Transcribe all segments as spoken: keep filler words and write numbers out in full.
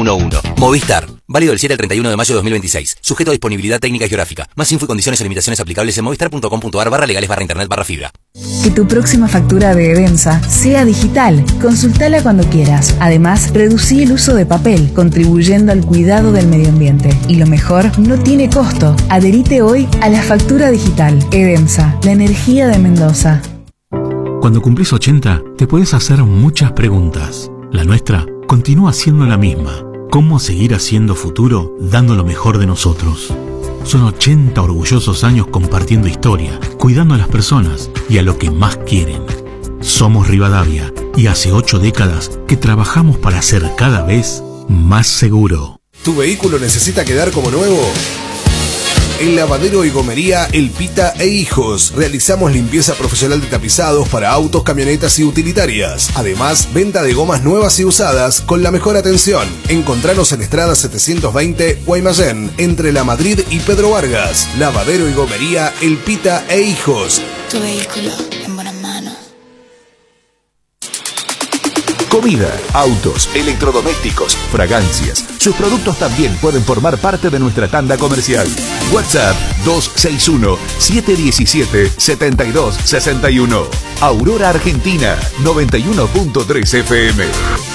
uno uno. Movistar. Válido del siete al treinta y uno de mayo de dos mil veintiséis. Sujeto a disponibilidad técnica y geográfica. Más info y condiciones y limitaciones aplicables en movistar.com.ar barra legales barra internet barra fibra. Que tu próxima factura de Edensa sea digital. Consultala cuando quieras. Además, reducí el uso de papel, contribuyendo al cuidado del medio ambiente. Y lo mejor, no tiene costo. Adherite hoy a la factura digital. Edensa, la energía de Mendoza. Cuando cumplís ochenta, te puedes hacer muchas preguntas. La nuestra continúa siendo la misma. ¿Cómo seguir haciendo futuro dando lo mejor de nosotros? Son ochenta orgullosos años compartiendo historia, cuidando a las personas y a lo que más quieren. Somos Rivadavia y hace ocho décadas que trabajamos para ser cada vez más seguro. ¿Tu vehículo necesita quedar como nuevo? En Lavadero y Gomería El Pita e Hijos realizamos limpieza profesional de tapizados para autos, camionetas y utilitarias. Además, venta de gomas nuevas y usadas con la mejor atención. Encontranos en Estrada setecientos veinte, Guaymallén, entre La Madrid y Pedro Vargas. Lavadero y Gomería El Pita e Hijos. Tu vehículo en buenas manos. Comida, autos, electrodomésticos, fragancias. Sus productos también pueden formar parte de nuestra tanda comercial. WhatsApp dos seis uno, siete uno siete, siete dos seis uno. Aurora Argentina, noventa y uno punto tres F M.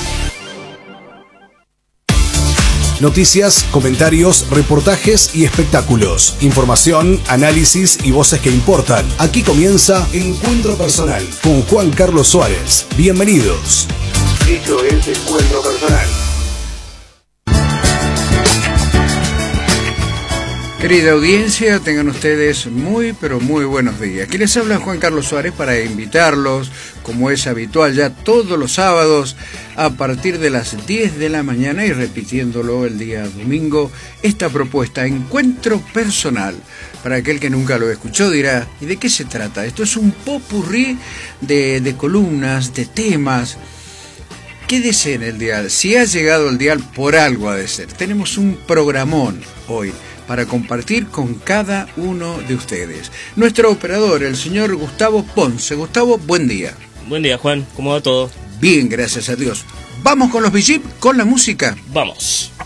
Noticias, comentarios, reportajes y espectáculos. Información, análisis y voces que importan. Aquí comienza Encuentro Personal con Juan Carlos Suárez. Bienvenidos. Esto es Encuentro Personal. Querida audiencia, tengan ustedes muy pero muy buenos días. Aquí les habla Juan Carlos Suárez para invitarlos, como es habitual ya todos los sábados, a partir de las diez de la mañana y repitiéndolo el día domingo, esta propuesta, Encuentro Personal. Para aquel que nunca lo escuchó dirá, ¿y de qué se trata? Esto es un popurrí de, de columnas, de temas. Quédese en el dial. Si ha llegado el dial, por algo ha de ser. Tenemos un programón hoy para compartir con cada uno de ustedes. Nuestro operador, el señor Gustavo Ponce. Gustavo, buen día. Buen día, Juan. ¿Cómo va todo? Bien, gracias a Dios. Vamos con los Vigip, con la música. Vamos.